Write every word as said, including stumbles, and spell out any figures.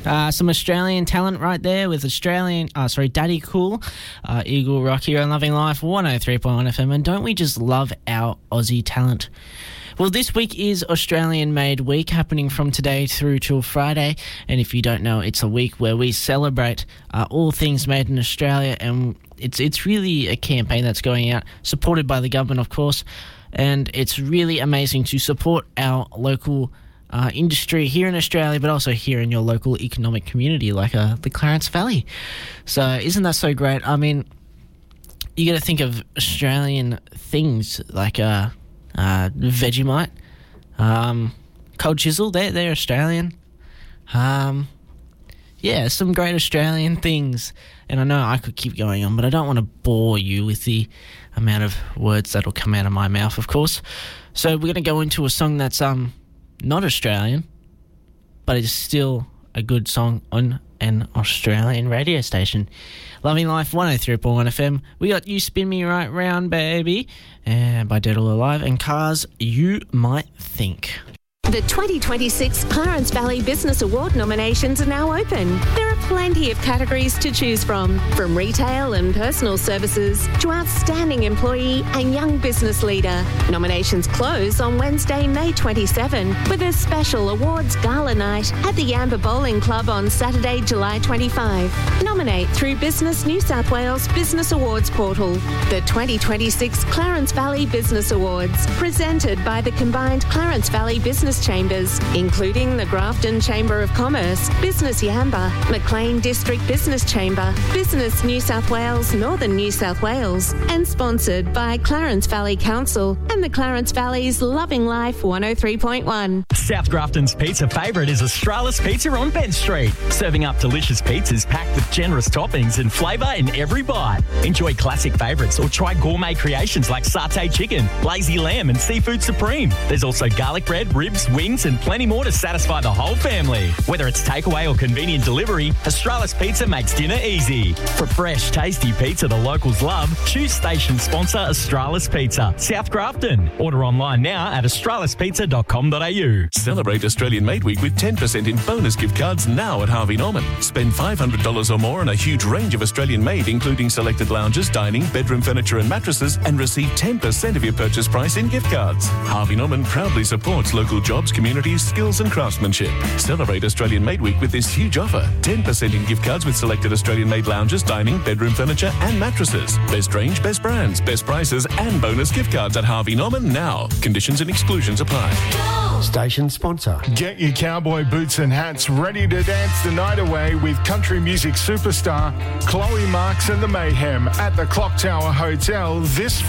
Uh, some Australian talent right there with Australian, uh, sorry, Daddy Cool, uh, Eagle Rock here on Loving Life, one oh three point one F M. And don't we just love our Aussie talent? Well, this week is Australian Made Week, happening from today through till Friday. And if you don't know, it's a week where we celebrate uh, all things made in Australia. And it's it's really a campaign that's going out, supported by the government, of course. And it's really amazing to support our local uh, industry here in Australia, but also here in your local economic community, like uh, the Clarence Valley. So isn't that so great? I mean, you got to think of Australian things like... Uh, Uh, Vegemite, um, Cold Chisel, they're, they're Australian. Um, yeah, some great Australian things. And I know I could keep going on, but I don't want to bore you with the amount of words that'll come out of my mouth, of course. So we're going to go into a song that's um not Australian, but it's still a good song on an Australian radio station. Loving Life, one oh three point one F M. We got You Spin Me Right Round, Baby, and by Dead or Alive, and Cars You Might Think. The twenty twenty-six Clarence Valley Business Award nominations are now open. There are plenty of categories to choose from, from retail and personal services to outstanding employee and young business leader. Nominations close on Wednesday, May twenty-seventh, with a special awards gala night at the Yamba Bowling Club on Saturday, July twenty-fifth. Nominate through Business New South Wales Business Awards portal. The twenty twenty-six Clarence Valley Business Awards, presented by the combined Clarence Valley Business Chambers, including the Grafton Chamber of Commerce, Business Yamba, Maclean District Business Chamber, Business New South Wales, Northern New South Wales, and sponsored by Clarence Valley Council and the Clarence Valley's Loving Life one oh three point one. South Grafton's pizza favourite is Australis Pizza on Bent Street, serving up delicious pizzas packed with generous toppings and flavour in every bite. Enjoy classic favourites or try gourmet creations like satay chicken, lazy lamb and seafood supreme. There's also garlic bread, ribs, wings and plenty more to satisfy the whole family. Whether it's takeaway or convenient delivery, Australis Pizza makes dinner easy. For fresh, tasty pizza the locals love, choose station sponsor Australis Pizza, South Grafton. Order online now at australis pizza dot com dot a u. Celebrate Australian Made Week with ten percent in bonus gift cards now at Harvey Norman. Spend five hundred dollars or more on a huge range of Australian made, including selected lounges, dining, bedroom furniture and mattresses, and receive ten percent of your purchase price in gift cards. Harvey Norman proudly supports local jobs, communities, skills and craftsmanship. Celebrate Australian Made Week with this huge offer. ten percent in gift cards with selected Australian made lounges, dining, bedroom furniture and mattresses. Best range, best brands, best prices and bonus gift cards at Harvey Norman now. Conditions and exclusions apply. Station sponsor. Get your cowboy boots and hats ready to dance the night away with country music superstar Chloe Marks and the Mayhem at the Clock Tower Hotel this